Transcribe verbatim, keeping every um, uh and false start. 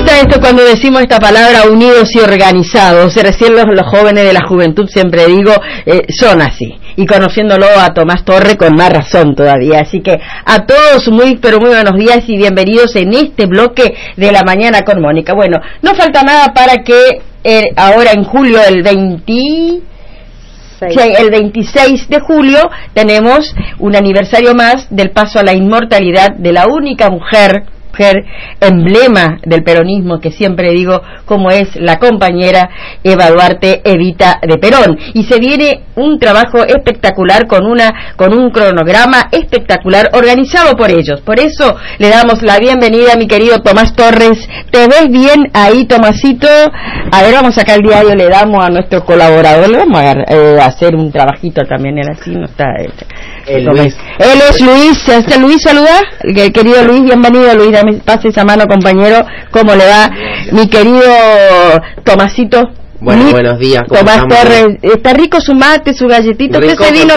gusta esto cuando decimos esta palabra, unidos y organizados. Recién los, los jóvenes de la juventud, siempre digo, eh, son así. Y conociéndolo a Tomás Torre con más razón todavía. Así que a todos muy, pero muy buenos días y bienvenidos en este bloque de la mañana con Mónica. Bueno, no falta nada para que eh, ahora en julio, el veinte... Sí, el veintiséis de julio tenemos un aniversario más del paso a la inmortalidad de la única mujer, mujer emblema del peronismo, que siempre digo como es la compañera Eva Duarte, Evita de Perón. Y se viene un trabajo espectacular con una con un cronograma espectacular organizado por ellos. Por eso le damos la bienvenida a mi querido Tomás Torres. ¿Te ves bien ahí, Tomasito? A ver, vamos acá al diario, le damos a nuestro colaborador, le vamos a eh, hacer un trabajito también, él así no está. Eh, el Luis. Él es Luis, ¿está Luis? Saluda, el querido Luis, bienvenido Luis, dame, pase esa mano, compañero. ¿Cómo le va, mi querido Tomasito? Bueno, Luis, buenos días. Tomás Torres, está rico su mate, su galletita, usted se vino